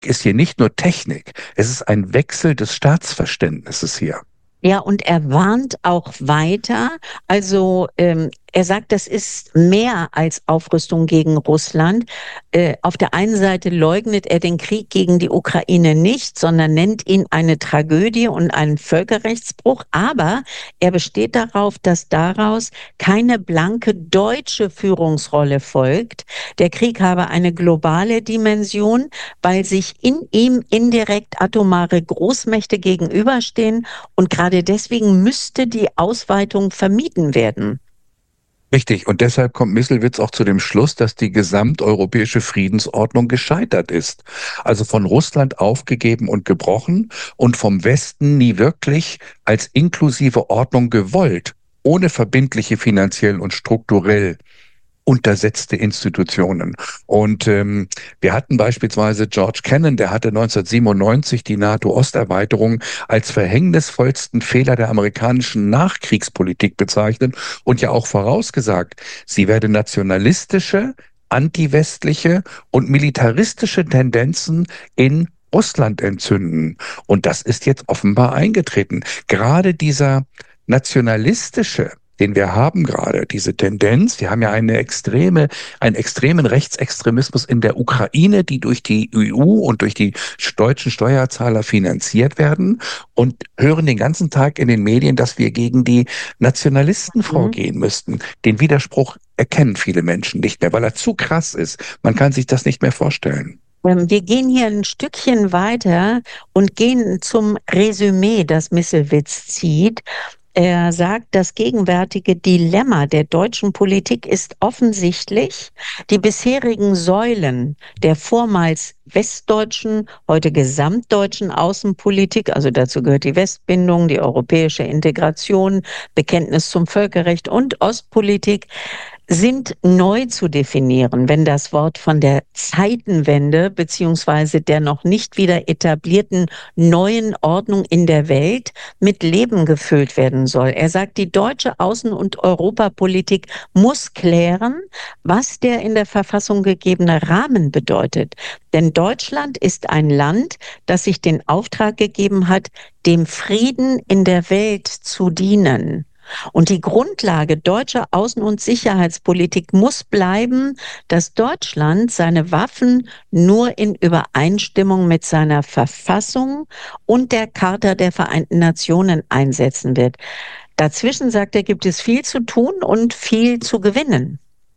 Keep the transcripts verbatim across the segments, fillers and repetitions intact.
ist hier nicht nur Technik, es ist ein Wechsel des Staatsverständnisses hier. Ja, und er warnt auch weiter. Also ähm, er sagt, das ist mehr als Aufrüstung gegen Russland. Äh, auf der einen Seite leugnet er den Krieg gegen die Ukraine nicht, sondern nennt ihn eine Tragödie und einen Völkerrechtsbruch. Aber er besteht darauf, dass daraus keine blanke deutsche Führungsrolle folgt. Der Krieg habe eine globale Dimension, weil sich in ihm indirekt atomare Großmächte gegenüberstehen. Und gerade deswegen müsste die Ausweitung vermieden werden. Richtig, und deshalb kommt Misselwitz auch zu dem Schluss, dass die gesamteuropäische Friedensordnung gescheitert ist. Also von Russland aufgegeben und gebrochen und vom Westen nie wirklich als inklusive Ordnung gewollt, ohne verbindliche finanziell und strukturell untersetzte Institutionen. Und ähm, wir hatten beispielsweise George Kennan, der hatte neunzehnhundertsiebenundneunzig die NATO-Osterweiterung als verhängnisvollsten Fehler der amerikanischen Nachkriegspolitik bezeichnet und ja auch vorausgesagt, sie werde nationalistische, antiwestliche und militaristische Tendenzen in Russland entzünden. Und das ist jetzt offenbar eingetreten. Gerade dieser nationalistische, den wir haben gerade, diese Tendenz, wir haben ja eine extreme, einen extremen Rechtsextremismus in der Ukraine, die durch die E U und durch die deutschen Steuerzahler finanziert werden und hören den ganzen Tag in den Medien, dass wir gegen die Nationalisten Mhm. vorgehen müssten. Den Widerspruch erkennen viele Menschen nicht mehr, weil er zu krass ist. Man kann sich das nicht mehr vorstellen. Ähm, Wir gehen hier ein Stückchen weiter und gehen zum Resümee, das Misselwitz zieht. Er sagt, das gegenwärtige Dilemma der deutschen Politik ist offensichtlich: Die bisherigen Säulen der vormals westdeutschen, heute gesamtdeutschen Außenpolitik, also dazu gehört die Westbindung, die europäische Integration, Bekenntnis zum Völkerrecht und Ostpolitik, sind neu zu definieren, wenn das Wort von der Zeitenwende beziehungsweise der noch nicht wieder etablierten neuen Ordnung in der Welt mit Leben gefüllt werden soll. Er sagt, die deutsche Außen- und Europapolitik muss klären, was der in der Verfassung gegebene Rahmen bedeutet. Denn Deutschland ist ein Land, das sich den Auftrag gegeben hat, dem Frieden in der Welt zu dienen. Und die Grundlage deutscher Außen- und Sicherheitspolitik muss bleiben, dass Deutschland seine Waffen nur in Übereinstimmung mit seiner Verfassung und der Charta der Vereinten Nationen einsetzen wird. Dazwischen, sagt er, gibt es viel zu tun und viel zu gewinnen.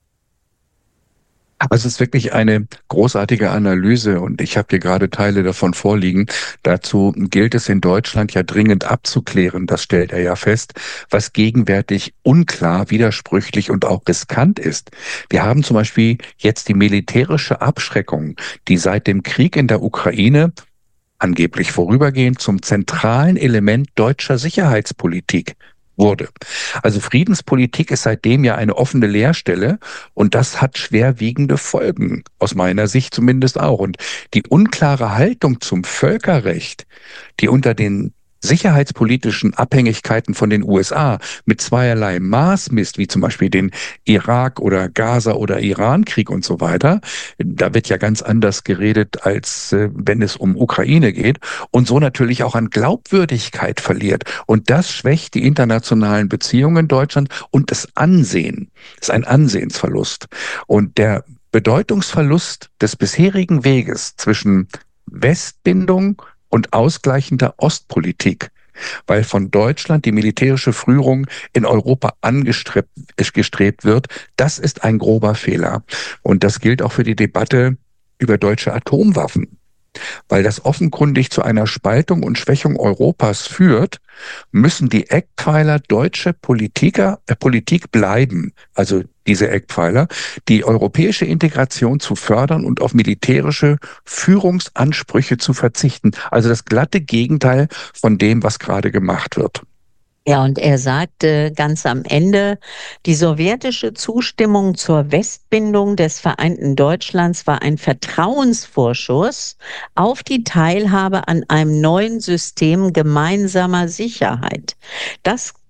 Also es ist wirklich eine großartige Analyse und ich habe hier gerade Teile davon vorliegen. Dazu gilt es in Deutschland ja dringend abzuklären, das stellt er ja fest, was gegenwärtig unklar, widersprüchlich und auch riskant ist. Wir haben zum Beispiel jetzt die militärische Abschreckung, die seit dem Krieg in der Ukraine angeblich vorübergehend zum zentralen Element deutscher Sicherheitspolitik wurde. Also Friedenspolitik ist seitdem ja eine offene Leerstelle und das hat schwerwiegende Folgen, aus meiner Sicht zumindest auch. Und die unklare Haltung zum Völkerrecht, die unter den sicherheitspolitischen Abhängigkeiten von den U S A mit zweierlei Maß misst, wie zum Beispiel den Irak- oder Gaza- oder Iran-Krieg und so weiter. Da wird ja ganz anders geredet, als äh, wenn es um Ukraine geht und so natürlich auch an Glaubwürdigkeit verliert. Und das schwächt die internationalen Beziehungen Deutschland und das Ansehen. Das ist ein Ansehensverlust. Und der Bedeutungsverlust des bisherigen Weges zwischen Westbindung und ausgleichender Ostpolitik, weil von Deutschland die militärische Führung in Europa angestrebt gestrebt wird, das ist ein grober Fehler. Und das gilt auch für die Debatte über deutsche Atomwaffen. Weil das offenkundig zu einer Spaltung und Schwächung Europas führt, müssen die Eckpfeiler deutsche Politiker, äh, Politik bleiben, also diese Eckpfeiler, die europäische Integration zu fördern und auf militärische Führungsansprüche zu verzichten. Also das glatte Gegenteil von dem, was gerade gemacht wird. Ja, und er sagte ganz am Ende, die sowjetische Zustimmung zur Westbindung des vereinten Deutschlands war ein Vertrauensvorschuss auf die Teilhabe an einem neuen System gemeinsamer Sicherheit. Das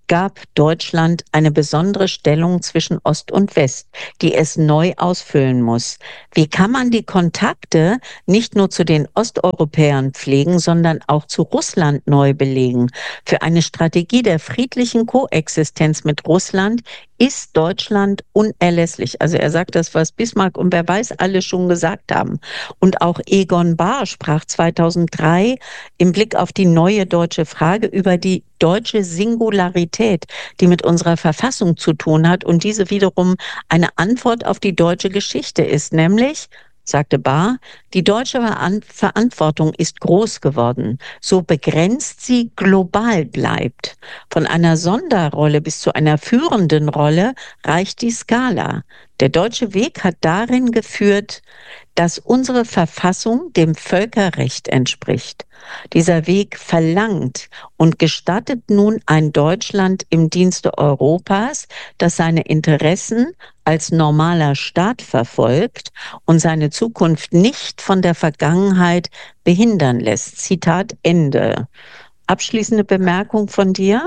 gab Deutschland eine besondere Stellung zwischen Ost und West, die es neu ausfüllen muss. Wie kann man die Kontakte nicht nur zu den Osteuropäern pflegen, sondern auch zu Russland neu belegen? Für eine Strategie der friedlichen Koexistenz mit Russland ist Deutschland unerlässlich. Also er sagt das, was Bismarck und wer weiß alle schon gesagt haben. Und auch Egon Bahr sprach zweitausenddrei im Blick auf die neue deutsche Frage über die deutsche Singularität, die mit unserer Verfassung zu tun hat und diese wiederum eine Antwort auf die deutsche Geschichte ist, nämlich, sagte Bahr, die deutsche Verantwortung ist groß geworden, so begrenzt sie global bleibt. Von einer Sonderrolle bis zu einer führenden Rolle reicht die Skala. Der deutsche Weg hat darin geführt, dass unsere Verfassung dem Völkerrecht entspricht. Dieser Weg verlangt und gestattet nun ein Deutschland im Dienste Europas, das seine Interessen als normaler Staat verfolgt und seine Zukunft nicht von der Vergangenheit behindern lässt. Zitat Ende. Abschließende Bemerkung von dir?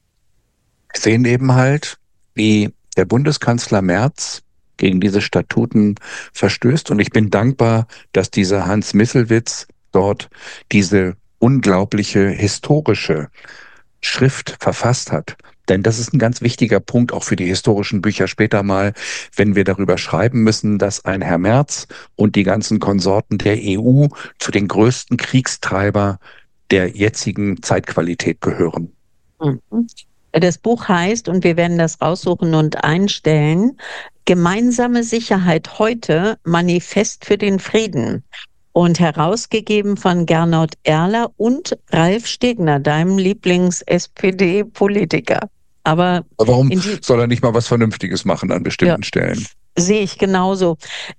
Wir sehen eben halt, wie der Bundeskanzler Merz gegen diese Statuten verstößt. Und ich bin dankbar, dass dieser Hans Misselwitz dort diese unglaubliche historische Schrift verfasst hat. Denn das ist ein ganz wichtiger Punkt auch für die historischen Bücher später mal, wenn wir darüber schreiben müssen, dass ein Herr Merz und die ganzen Konsorten der E U zu den größten Kriegstreiber der jetzigen Zeitqualität gehören. Mhm. Das Buch heißt, und wir werden das raussuchen und einstellen, Gemeinsame Sicherheit heute, Manifest für den Frieden. Und herausgegeben von Gernot Erler und Ralf Stegner, deinem Lieblings-S P D-Politiker. Aber warum soll er nicht mal was Vernünftiges machen an bestimmten ja, Stellen? Sehe ich genauso.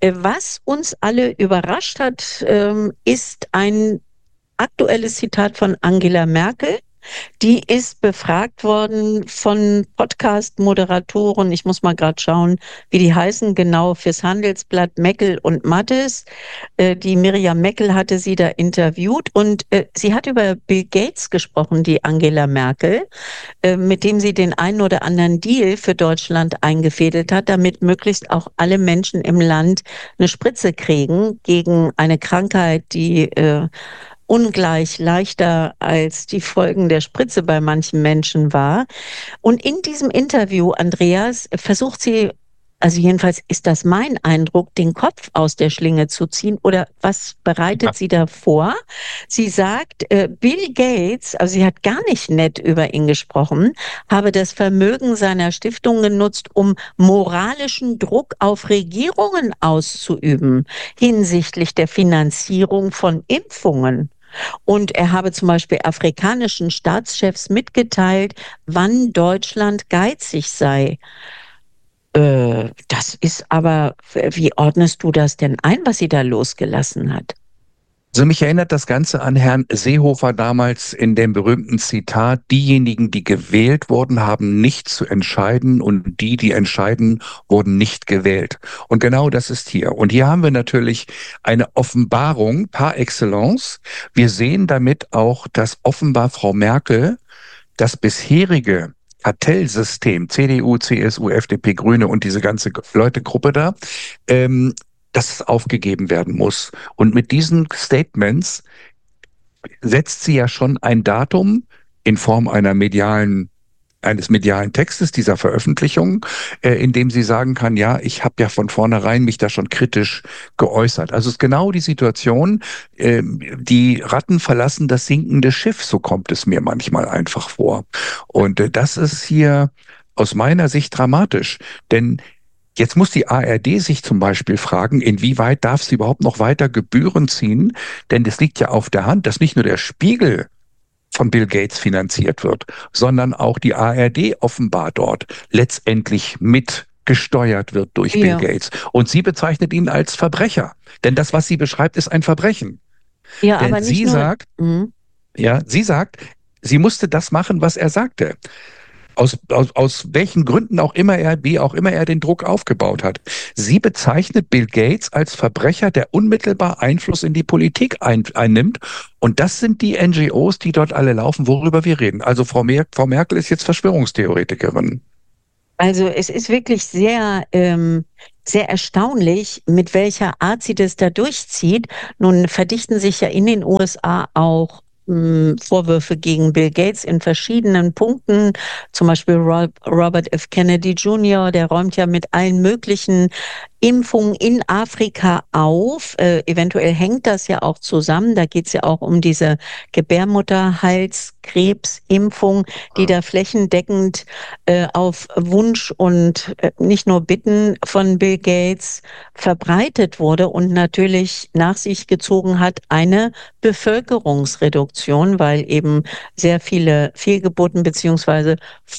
Was uns alle überrascht hat, ist ein aktuelles Zitat von Angela Merkel. Die ist befragt worden von Podcast-Moderatoren, ich muss mal gerade schauen, wie die heißen, genau fürs Handelsblatt, Meckel und Mattes. Äh, die Miriam Meckel hatte sie da interviewt und äh, sie hat über Bill Gates gesprochen, die Angela Merkel, äh, mit dem sie den einen oder anderen Deal für Deutschland eingefädelt hat, damit möglichst auch alle Menschen im Land eine Spritze kriegen gegen eine Krankheit, die äh, ungleich leichter als die Folgen der Spritze bei manchen Menschen war. Und in diesem Interview, Andreas, versucht sie, also jedenfalls ist das mein Eindruck, den Kopf aus der Schlinge zu ziehen. Oder was bereitet ja. sie da vor? Sie sagt, äh, Bill Gates, also sie hat gar nicht nett über ihn gesprochen, habe das Vermögen seiner Stiftung genutzt, um moralischen Druck auf Regierungen auszuüben hinsichtlich der Finanzierung von Impfungen. Und er habe zum Beispiel afrikanischen Staatschefs mitgeteilt, wann Deutschland geizig sei. Äh, das ist aber, wie ordnest du das denn ein, was sie da losgelassen hat? Also mich erinnert das Ganze an Herrn Seehofer damals in dem berühmten Zitat, diejenigen, die gewählt wurden, haben nicht zu entscheiden und die, die entscheiden, wurden nicht gewählt. Und genau das ist hier. Und hier haben wir natürlich eine Offenbarung par excellence. Wir sehen damit auch, dass offenbar Frau Merkel das bisherige Kartellsystem, C D U, C S U, F D P, Grüne und diese ganze Leutegruppe da, ähm, dass es aufgegeben werden muss. Und mit diesen Statements setzt sie ja schon ein Datum in Form einer medialen, eines medialen Textes dieser Veröffentlichung, äh, in dem sie sagen kann, ja, ich habe ja von vornherein mich da schon kritisch geäußert. Also es ist genau die Situation, äh, die Ratten verlassen das sinkende Schiff, so kommt es mir manchmal einfach vor. Und äh, das ist hier aus meiner Sicht dramatisch, denn jetzt muss die A R D sich zum Beispiel fragen, inwieweit darf sie überhaupt noch weiter Gebühren ziehen? Denn es liegt ja auf der Hand, dass nicht nur der Spiegel von Bill Gates finanziert wird, sondern auch die A R D offenbar dort letztendlich mit gesteuert wird durch ja. Bill Gates. Und sie bezeichnet ihn als Verbrecher. Denn das, was sie beschreibt, ist ein Verbrechen. Ja, Denn aber nicht sie nur... sagt, mhm. ja, sie sagt, sie musste das machen, was er sagte. Aus, aus, aus welchen Gründen auch immer er, wie auch immer er den Druck aufgebaut hat. Sie bezeichnet Bill Gates als Verbrecher, der unmittelbar Einfluss in die Politik ein, einnimmt. Und das sind die N G Os, die dort alle laufen, worüber wir reden. Also Frau, Mer Frau Merkel ist jetzt Verschwörungstheoretikerin. Also es ist wirklich sehr, ähm, sehr erstaunlich, mit welcher Art sie das da durchzieht. Nun verdichten sich ja in den U S A auch mh, Vorwürfe gegen Bill Gates in verschiedenen Punkten. Zum Beispiel Rob Robert F. Kennedy Junior, der räumt ja mit allen möglichen Impfungen in Afrika auf. Äh, eventuell hängt das ja auch zusammen. Da geht es ja auch um diese Gebärmutterhalskrebsimpfung, die da flächendeckend äh, auf Wunsch und äh, nicht nur Bitten von Bill Gates verbreitet wurde und natürlich nach sich gezogen hat eine Bevölkerungsreduktion, weil eben sehr viele Fehlgeburten beziehungsweise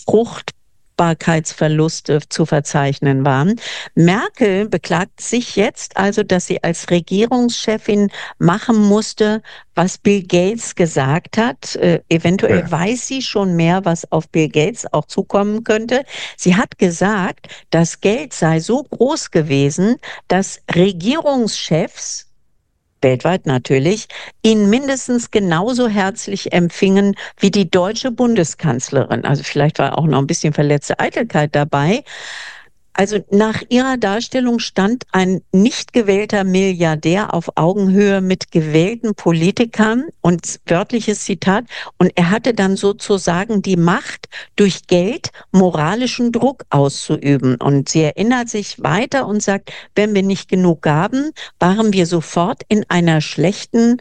Fruchtbarkeitsverluste zu verzeichnen waren. Merkel beklagt sich jetzt also, dass sie als Regierungschefin machen musste, was Bill Gates gesagt hat. Äh, eventuell Ja. weiß sie schon mehr, was auf Bill Gates auch zukommen könnte. Sie hat gesagt, das Geld sei so groß gewesen, dass Regierungschefs weltweit natürlich, ihn mindestens genauso herzlich empfingen wie die deutsche Bundeskanzlerin. Also vielleicht war auch noch ein bisschen verletzte Eitelkeit dabei. Also nach ihrer Darstellung stand ein nicht gewählter Milliardär auf Augenhöhe mit gewählten Politikern und wörtliches Zitat, und er hatte dann sozusagen die Macht, durch Geld moralischen Druck auszuüben. Und sie erinnert sich weiter und sagt, wenn wir nicht genug gaben, waren wir sofort in einer schlechten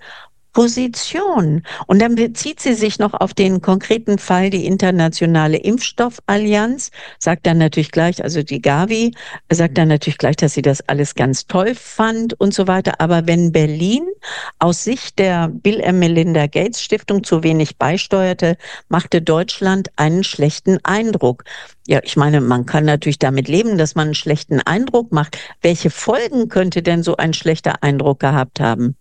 Position. Und dann bezieht sie sich noch auf den konkreten Fall, die Internationale Impfstoffallianz, sagt dann natürlich gleich, also die Gavi, sagt dann natürlich gleich, dass sie das alles ganz toll fand und so weiter. Aber wenn Berlin aus Sicht der Bill and Melinda Gates Stiftung zu wenig beisteuerte, machte Deutschland einen schlechten Eindruck. Ja, ich meine, man kann natürlich damit leben, dass man einen schlechten Eindruck macht. Welche Folgen könnte denn so ein schlechter Eindruck gehabt haben?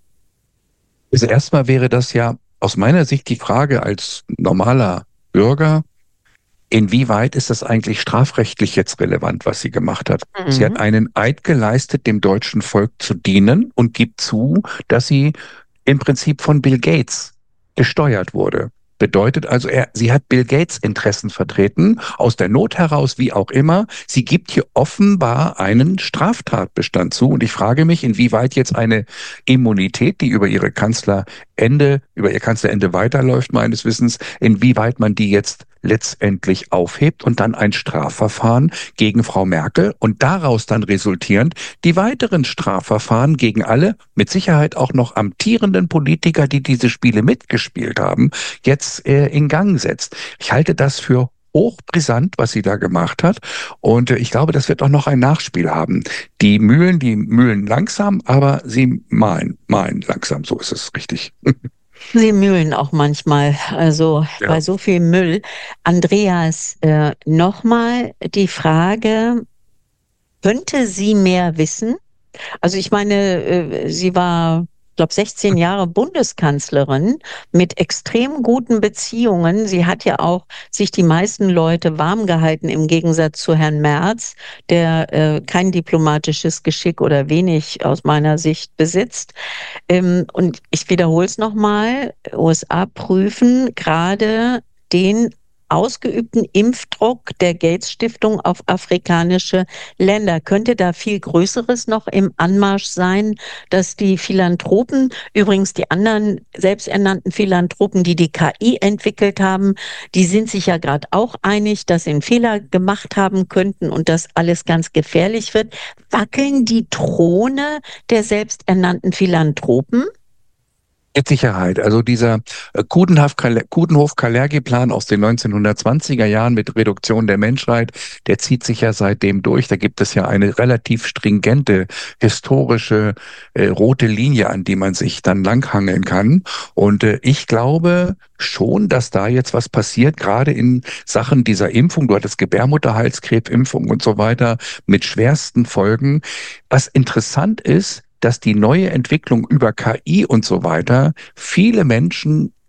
Also erstmal wäre das ja aus meiner Sicht die Frage als normaler Bürger, inwieweit ist das eigentlich strafrechtlich jetzt relevant, was sie gemacht hat? Sie hat Mhm. einen Eid geleistet, dem deutschen Volk zu dienen und gibt zu, dass sie im Prinzip von Bill Gates gesteuert wurde. Bedeutet also, er, sie hat Bill Gates Interessen vertreten, aus der Not heraus, wie auch immer. Sie gibt hier offenbar einen Straftatbestand zu. Und ich frage mich, inwieweit jetzt eine Immunität, die über ihre Kanzlerende, über ihr Kanzlerende weiterläuft, meines Wissens, inwieweit man die jetzt letztendlich aufhebt und dann ein Strafverfahren gegen Frau Merkel und daraus dann resultierend die weiteren Strafverfahren gegen alle, mit Sicherheit auch noch amtierenden Politiker, die diese Spiele mitgespielt haben, jetzt äh, in Gang setzt. Ich halte das für hochbrisant, was sie da gemacht hat. Und äh, ich glaube, das wird auch noch ein Nachspiel haben. Die Mühlen, die mühlen langsam, aber sie mahlen, mahlen langsam. So ist es richtig. Sie mühlen auch manchmal, also bei Ja. so viel Müll. Andreas, äh, nochmal die Frage, könnte sie mehr wissen? Also ich meine, äh, sie war, ich glaube, sechzehn Jahre Bundeskanzlerin mit extrem guten Beziehungen. Sie hat ja auch sich die meisten Leute warm gehalten, im Gegensatz zu Herrn Merz, der äh, kein diplomatisches Geschick oder wenig aus meiner Sicht besitzt. Ähm, und ich wiederhole es nochmal, U S A prüfen gerade den ausgeübten Impfdruck der Gates Stiftung auf afrikanische Länder. Könnte da viel Größeres noch im Anmarsch sein, dass die Philanthropen, übrigens die anderen selbsternannten Philanthropen, die die K I entwickelt haben, die sind sich ja gerade auch einig, dass sie einen Fehler gemacht haben könnten und dass alles ganz gefährlich wird. Wackeln die Throne der selbsternannten Philanthropen? Mit Sicherheit. Also dieser äh, Kudenhof-Kaler- Kudenhof-Kalergi-Plan aus den neunzehnhundertzwanziger Jahren mit Reduktion der Menschheit, der zieht sich ja seitdem durch. Da gibt es ja eine relativ stringente historische äh, rote Linie, an die man sich dann langhangeln kann. Und äh, ich glaube schon, dass da jetzt was passiert, gerade in Sachen dieser Impfung. Du hattest Gebärmutterhalskrebsimpfung und so weiter mit schwersten Folgen. Was interessant ist, dass die neue Entwicklung über K I und so weiter viele Menschen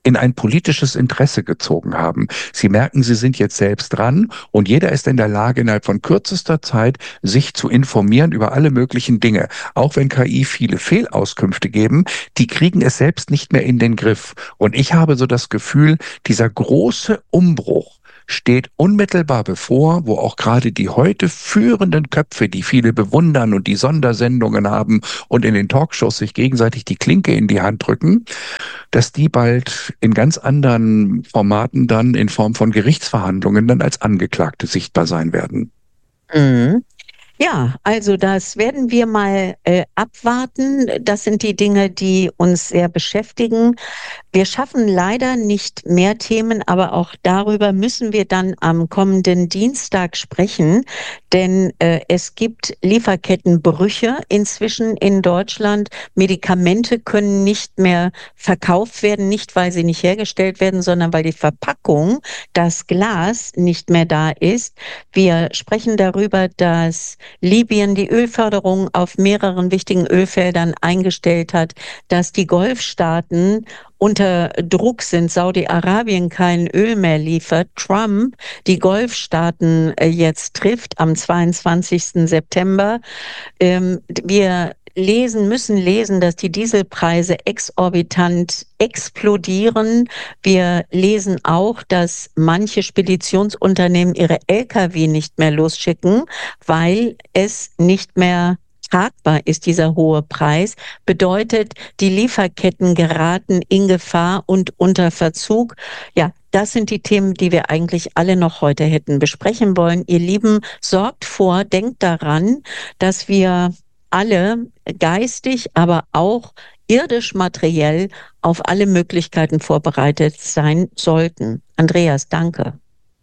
in ein politisches Interesse gezogen haben. Sie merken, sie sind jetzt selbst dran und jeder ist in der Lage, innerhalb von kürzester Zeit sich zu informieren über alle möglichen Dinge. Auch wenn K I viele Fehlauskünfte geben, die kriegen es selbst nicht mehr in den Griff. Und ich habe so das Gefühl, dieser große Umbruch steht unmittelbar bevor, wo auch gerade die heute führenden Köpfe, die viele bewundern und die Sondersendungen haben und in den Talkshows sich gegenseitig die Klinke in die Hand drücken, dass die bald in ganz anderen Formaten dann in Form von Gerichtsverhandlungen dann als Angeklagte sichtbar sein werden. Mhm. Ja, also das werden wir mal äh, abwarten. Das sind die Dinge, die uns sehr beschäftigen. Wir schaffen leider nicht mehr Themen, aber auch darüber müssen wir dann am kommenden Dienstag sprechen, denn äh, es gibt Lieferkettenbrüche inzwischen in Deutschland. Medikamente können nicht mehr verkauft werden, nicht weil sie nicht hergestellt werden, sondern weil die Verpackung, das Glas nicht mehr da ist. Wir sprechen darüber, dass Libyen die Ölförderung auf mehreren wichtigen Ölfeldern eingestellt hat, dass die Golfstaaten unter Druck sind, Saudi-Arabien kein Öl mehr liefert, Trump die Golfstaaten jetzt trifft am zweiundzwanzigsten September. Ähm, wir lesen, müssen lesen, dass die Dieselpreise exorbitant explodieren. Wir lesen auch, dass manche Speditionsunternehmen ihre L K W nicht mehr losschicken, weil es nicht mehr tragbar ist, dieser hohe Preis. Bedeutet, die Lieferketten geraten in Gefahr und unter Verzug. Ja, das sind die Themen, die wir eigentlich alle noch heute hätten besprechen wollen. Ihr Lieben, sorgt vor, denkt daran, dass wir alle geistig, aber auch irdisch materiell auf alle Möglichkeiten vorbereitet sein sollten. Andreas, danke.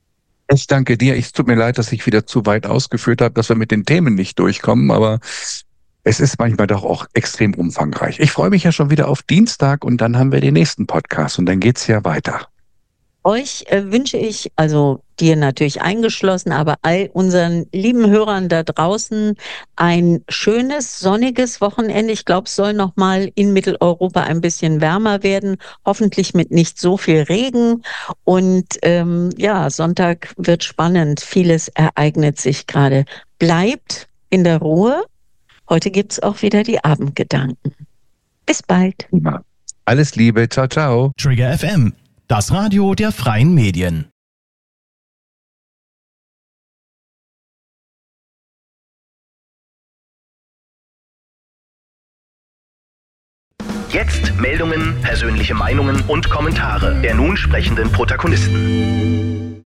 Ich danke dir. Es tut mir leid, dass ich wieder zu weit ausgeführt habe, dass wir mit den Themen nicht durchkommen, aber es ist manchmal doch auch extrem umfangreich. Ich freue mich ja schon wieder auf Dienstag und dann haben wir den nächsten Podcast und dann geht's ja weiter. Euch äh, wünsche ich, also dir natürlich eingeschlossen, aber all unseren lieben Hörern da draußen ein schönes, sonniges Wochenende. Ich glaube, es soll noch mal in Mitteleuropa ein bisschen wärmer werden, hoffentlich mit nicht so viel Regen. Und ähm, ja, Sonntag wird spannend. Vieles ereignet sich gerade. Bleibt in der Ruhe. Heute gibt's auch wieder die Abendgedanken. Bis bald. Ja. Alles Liebe. Ciao, ciao. Trigger F M. Das Radio der freien Medien. Jetzt Meldungen, persönliche Meinungen und Kommentare der nun sprechenden Protagonisten.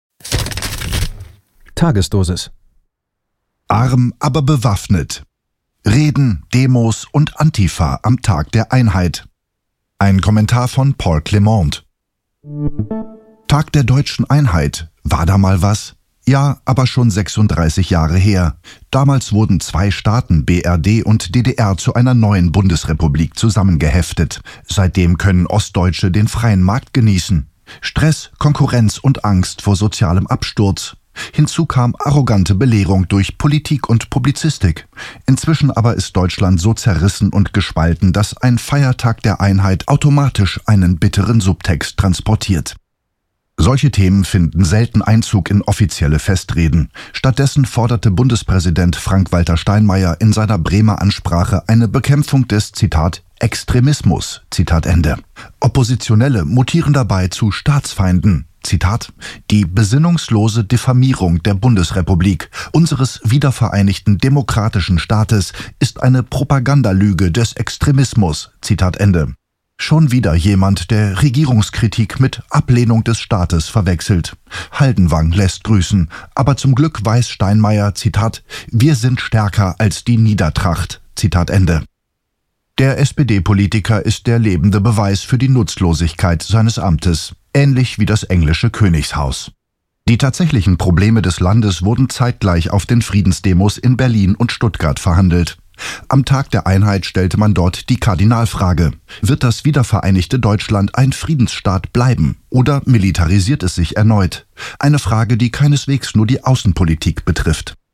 Tagesdosis. Arm, aber bewaffnet. Reden, Demos und Antifa am Tag der Einheit. Ein Kommentar von Paul Clement. Tag der deutschen Einheit. War da mal was? Ja, aber schon sechsunddreißig Jahre her. Damals wurden zwei Staaten, B R D und D D R, zu einer neuen Bundesrepublik zusammengeheftet. Seitdem können Ostdeutsche den freien Markt genießen. Stress, Konkurrenz und Angst vor sozialem Absturz. Hinzu kam arrogante Belehrung durch Politik und Publizistik. Inzwischen aber ist Deutschland so zerrissen und gespalten, dass ein Feiertag der Einheit automatisch einen bitteren Subtext transportiert. Solche Themen finden selten Einzug in offizielle Festreden. Stattdessen forderte Bundespräsident Frank-Walter Steinmeier in seiner Bremer Ansprache eine Bekämpfung des, Zitat, Extremismus, Zitat Ende. Oppositionelle mutieren dabei zu Staatsfeinden. Zitat, die besinnungslose Diffamierung der Bundesrepublik, unseres wiedervereinigten demokratischen Staates, ist eine Propagandalüge des Extremismus, Zitat Ende. Schon wieder jemand, der Regierungskritik mit Ablehnung des Staates verwechselt. Haldenwang lässt grüßen, aber zum Glück weiß Steinmeier, Zitat, wir sind stärker als die Niedertracht, Zitat Ende. Der S P D-Politiker ist der lebende Beweis für die Nutzlosigkeit seines Amtes, ähnlich wie das englische Königshaus. Die tatsächlichen Probleme des Landes wurden zeitgleich auf den Friedensdemos in Berlin und Stuttgart verhandelt. Am Tag der Einheit stellte man dort die Kardinalfrage: Wird das wiedervereinigte Deutschland ein Friedensstaat bleiben oder militarisiert es sich erneut? Eine Frage, die keineswegs nur die Außenpolitik betrifft.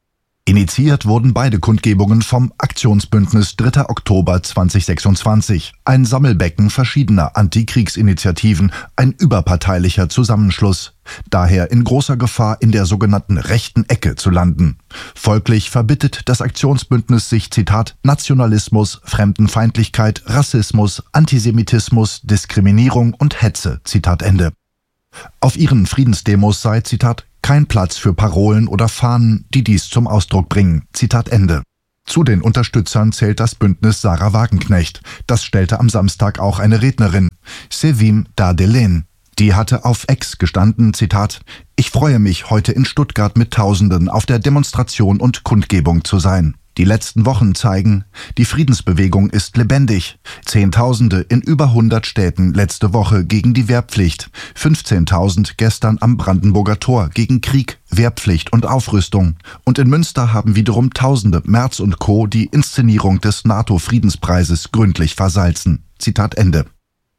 Initiiert wurden beide Kundgebungen vom Aktionsbündnis dritter Oktober zweitausendsechsundzwanzig, ein Sammelbecken verschiedener Antikriegsinitiativen, ein überparteilicher Zusammenschluss, daher in großer Gefahr, in der sogenannten rechten Ecke zu landen. Folglich verbittet das Aktionsbündnis sich, Zitat, Nationalismus, Fremdenfeindlichkeit, Rassismus, Antisemitismus, Diskriminierung und Hetze, Zitat Ende. Auf ihren Friedensdemos sei, Zitat, kein Platz für Parolen oder Fahnen, die dies zum Ausdruck bringen. Zitat Ende. Zu den Unterstützern zählt das Bündnis Sarah Wagenknecht. Das stellte am Samstag auch eine Rednerin, Sevim Dardelen. Die hatte auf X gestanden, Zitat, ich freue mich, heute in Stuttgart mit Tausenden auf der Demonstration und Kundgebung zu sein. Die letzten Wochen zeigen, die Friedensbewegung ist lebendig. Zehntausende in über hundert Städten letzte Woche gegen die Wehrpflicht. fünfzehntausend gestern am Brandenburger Tor gegen Krieg, Wehrpflicht und Aufrüstung. Und in Münster haben wiederum Tausende, Merz und Co. die Inszenierung des NATO-Friedenspreises gründlich versalzen. Zitat Ende.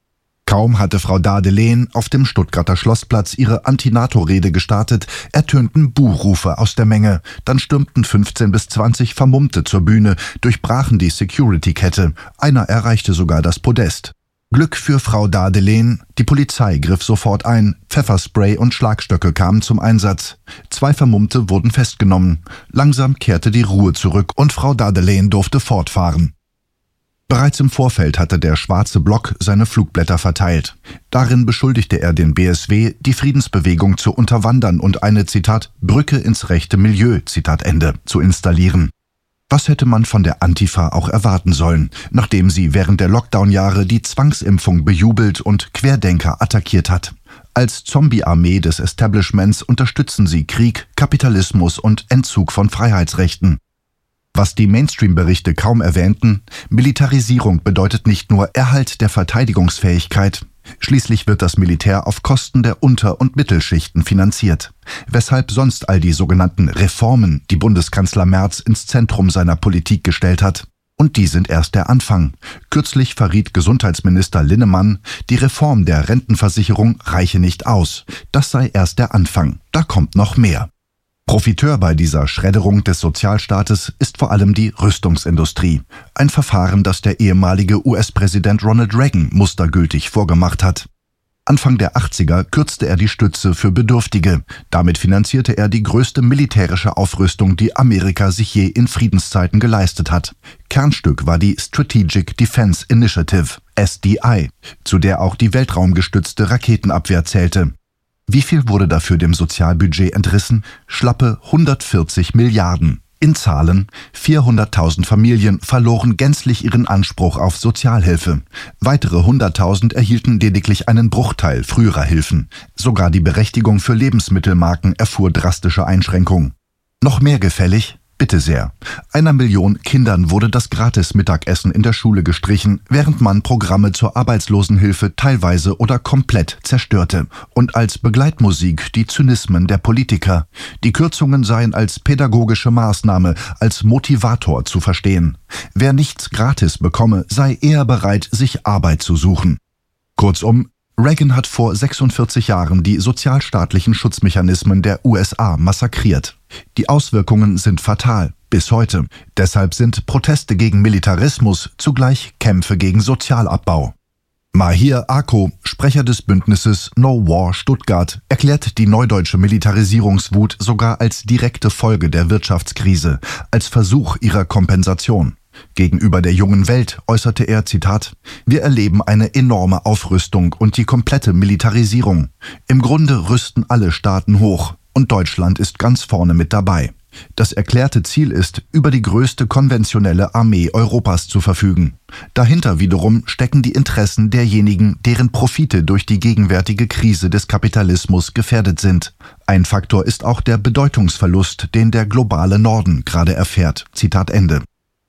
Kaum hatte Frau Dardelen auf dem Stuttgarter Schlossplatz ihre Anti-NATO-Rede gestartet, ertönten Buhrufe aus der Menge. Dann stürmten fünfzehn bis zwanzig Vermummte zur Bühne, durchbrachen die Security-Kette. Einer erreichte sogar das Podest. Glück für Frau Dardelen, die Polizei griff sofort ein, Pfefferspray und Schlagstöcke kamen zum Einsatz. Zwei Vermummte wurden festgenommen. Langsam kehrte die Ruhe zurück und Frau Dardelen durfte fortfahren. Bereits im Vorfeld hatte der Schwarze Block seine Flugblätter verteilt. Darin beschuldigte er den B S W, die Friedensbewegung zu unterwandern und eine, Zitat, Brücke ins rechte Milieu, Zitat Ende, zu installieren. Was hätte man von der Antifa auch erwarten sollen, nachdem sie während der Lockdown-Jahre die Zwangsimpfung bejubelt und Querdenker attackiert hat? Als Zombie-Armee des Establishments unterstützen sie Krieg, Kapitalismus und Entzug von Freiheitsrechten. Was die Mainstream-Berichte kaum erwähnten, Militarisierung bedeutet nicht nur Erhalt der Verteidigungsfähigkeit. Schließlich wird das Militär auf Kosten der Unter- und Mittelschichten finanziert. Weshalb sonst all die sogenannten Reformen, die Bundeskanzler Merz ins Zentrum seiner Politik gestellt hat. Und die sind erst der Anfang. Kürzlich verriet Gesundheitsminister Linnemann, die Reform der Rentenversicherung reiche nicht aus. Das sei erst der Anfang. Da kommt noch mehr. Profiteur bei dieser Schredderung des Sozialstaates ist vor allem die Rüstungsindustrie. Ein Verfahren, das der ehemalige U S-Präsident Ronald Reagan mustergültig vorgemacht hat. Anfang der achtziger kürzte er die Stütze für Bedürftige. Damit finanzierte er die größte militärische Aufrüstung, die Amerika sich je in Friedenszeiten geleistet hat. Kernstück war die Strategic Defense Initiative, S D I, zu der auch die weltraumgestützte Raketenabwehr zählte. Wie viel wurde dafür dem Sozialbudget entrissen? Schlappe hundertvierzig Milliarden. In Zahlen: vierhunderttausend Familien verloren gänzlich ihren Anspruch auf Sozialhilfe. Weitere hunderttausend erhielten lediglich einen Bruchteil früherer Hilfen. Sogar die Berechtigung für Lebensmittelmarken erfuhr drastische Einschränkungen. Noch mehr gefällig? Bitte sehr. Einer Million Kindern wurde das Gratis-Mittagessen in der Schule gestrichen, während man Programme zur Arbeitslosenhilfe teilweise oder komplett zerstörte. Und als Begleitmusik die Zynismen der Politiker. Die Kürzungen seien als pädagogische Maßnahme, als Motivator zu verstehen. Wer nichts gratis bekomme, sei eher bereit, sich Arbeit zu suchen. Kurzum, Reagan hat vor sechsundvierzig Jahren die sozialstaatlichen Schutzmechanismen der U S A massakriert. Die Auswirkungen sind fatal, bis heute. Deshalb sind Proteste gegen Militarismus zugleich Kämpfe gegen Sozialabbau. Mahir Ako, Sprecher des Bündnisses No War Stuttgart, erklärt die neudeutsche Militarisierungswut sogar als direkte Folge der Wirtschaftskrise, als Versuch ihrer Kompensation. Gegenüber der jungen Welt äußerte er, Zitat, wir erleben eine enorme Aufrüstung und die komplette Militarisierung. Im Grunde rüsten alle Staaten hoch und Deutschland ist ganz vorne mit dabei. Das erklärte Ziel ist, über die größte konventionelle Armee Europas zu verfügen. Dahinter wiederum stecken die Interessen derjenigen, deren Profite durch die gegenwärtige Krise des Kapitalismus gefährdet sind. Ein Faktor ist auch der Bedeutungsverlust, den der globale Norden gerade erfährt. Zitat Ende.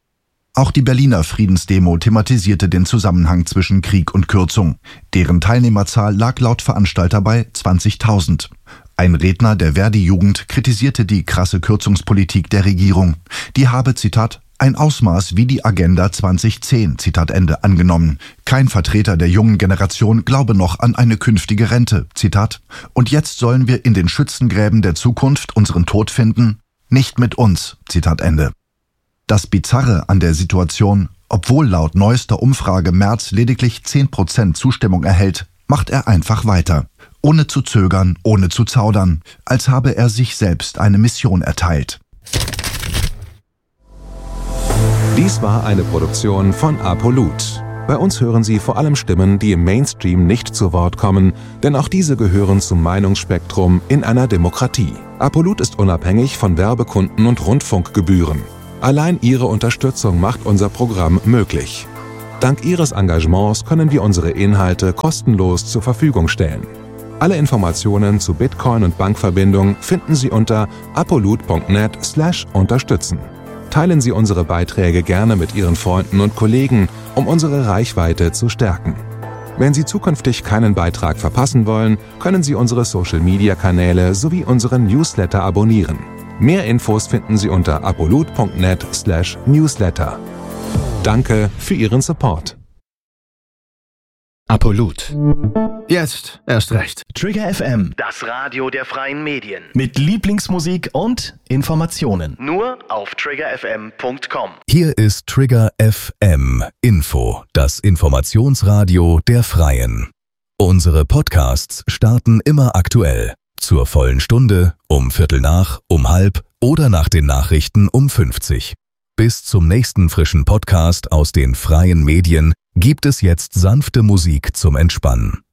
Auch die Berliner Friedensdemo thematisierte den Zusammenhang zwischen Krieg und Kürzung. Deren Teilnehmerzahl lag laut Veranstalter bei zwanzigtausend. Ein Redner der Verdi-Jugend kritisierte die krasse Kürzungspolitik der Regierung. Die habe, Zitat, ein Ausmaß wie die Agenda zweitausendzehn, Zitat Ende, angenommen. Kein Vertreter der jungen Generation glaube noch an eine künftige Rente, Zitat. Und jetzt sollen wir in den Schützengräben der Zukunft unseren Tod finden? Nicht mit uns, Zitat Ende. Das Bizarre an der Situation: Obwohl laut neuester Umfrage Merz lediglich zehn Prozent Zustimmung erhält, macht er einfach weiter. Ohne zu zögern, ohne zu zaudern, als habe er sich selbst eine Mission erteilt. Dies war eine Produktion von Apolut. Bei uns hören Sie vor allem Stimmen, die im Mainstream nicht zu Wort kommen, denn auch diese gehören zum Meinungsspektrum in einer Demokratie. Apolut ist unabhängig von Werbekunden und Rundfunkgebühren. Allein Ihre Unterstützung macht unser Programm möglich. Dank Ihres Engagements können wir unsere Inhalte kostenlos zur Verfügung stellen. Alle Informationen zu Bitcoin und Bankverbindung finden Sie unter apolut punkt net slash unterstützen. Teilen Sie unsere Beiträge gerne mit Ihren Freunden und Kollegen, um unsere Reichweite zu stärken. Wenn Sie zukünftig keinen Beitrag verpassen wollen, können Sie unsere Social-Media-Kanäle sowie unseren Newsletter abonnieren. Mehr Infos finden Sie unter apolut punkt net slash newsletter. Danke für Ihren Support. Apolut. Jetzt erst recht. Trigger F M. Das Radio der freien Medien. Mit Lieblingsmusik und Informationen. Nur auf trigger f m punkt com. Hier ist Trigger F M Info, das Informationsradio der Freien. Unsere Podcasts starten immer aktuell. Zur vollen Stunde, um Viertel nach, um halb oder nach den Nachrichten um fünfzig. Bis zum nächsten frischen Podcast aus den freien Medien gibt es jetzt sanfte Musik zum Entspannen.